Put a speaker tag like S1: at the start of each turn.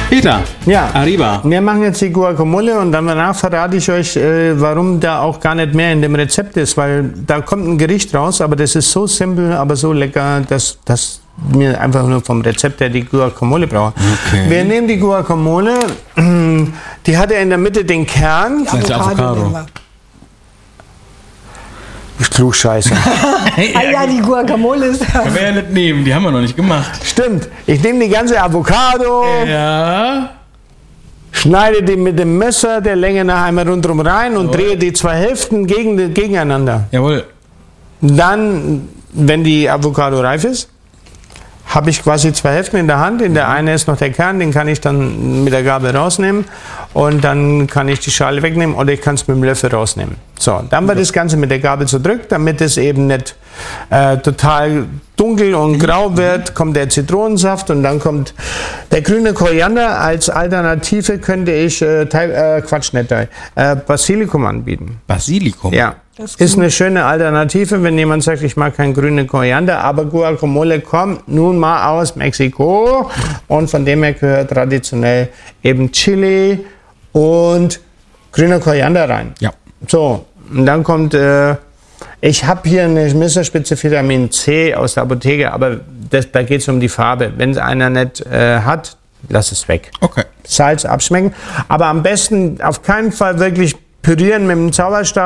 S1: Peter,
S2: Ja,
S1: arriba.
S2: Wir machen jetzt die Guacamole und danach verrate ich euch, warum da auch gar nicht mehr in dem Rezept ist, weil da kommt ein Gericht raus, aber das ist so simpel, aber so lecker, dass wir einfach nur vom Rezept her die Guacamole brauchen.
S1: Okay.
S2: Wir nehmen die Guacamole, die hat ja in der Mitte den Kern.
S1: Das ist Avocado.
S2: Klugscheiße.
S3: Ja, die Guacamole ist
S1: Können wir ja nicht nehmen, die haben wir noch nicht gemacht.
S2: Stimmt, ich nehme die ganze Avocado,
S1: Ja.
S2: schneide die mit dem Messer der Länge nach einmal rundherum rein und drehe die zwei Hälften gegeneinander.
S1: Jawohl.
S2: Dann, wenn die Avocado reif ist, habe ich quasi zwei Hälften in der Hand. In der einen ist noch der Kern, den kann ich dann mit der Gabel rausnehmen. Und dann kann ich die Schale wegnehmen oder ich kann es mit dem Löffel rausnehmen. So, dann wird das Ganze mit der Gabel zerdrückt, damit es eben nicht total dunkel und grau wird, kommt der Zitronensaft und dann kommt der grüne Koriander. Als Alternative könnte ich Basilikum anbieten.
S1: Basilikum.
S2: Ja, ist eine schöne Alternative, wenn jemand sagt, ich mag keinen grünen Koriander, aber Guacamole kommt nun mal aus Mexiko und von dem her gehört traditionell eben Chili und grüner Koriander rein.
S1: Ja.
S2: So, und dann kommt, ich habe hier eine Messerspitze Vitamin C aus der Apotheke, aber da geht es um die Farbe. Wenn es einer nicht hat, lass es weg.
S1: Okay.
S2: Salz abschmecken, aber am besten auf keinen Fall wirklich pürieren mit dem Zauberstab.